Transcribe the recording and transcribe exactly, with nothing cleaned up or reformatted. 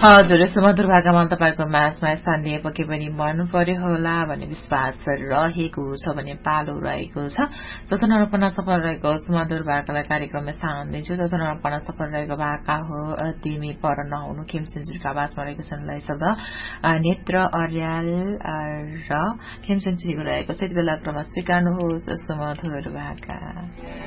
हजुर यस्तो मधुर भाकामा तपाईँको माझमा स्थान लिए पके पनि मन पर्यो होला भन्ने विश्वास रहेको छ भने पालो रहेको छ। चौथो नम्बर सफल रहेको सुमधुर भाकालाई कार्यक्रममा स्थान दिन्छु। चौथो नम्बर सफल रहेको भाका हो तिमी पर नहुनु, खेमचुनचुरीको आवाजमा रहेको छन् शब्द नेत्र अर्याल र खेमचुनचुरीको रहेको छ। यति बेला क्रममा स्वीकार्नुहोस् सुमधुर भाका।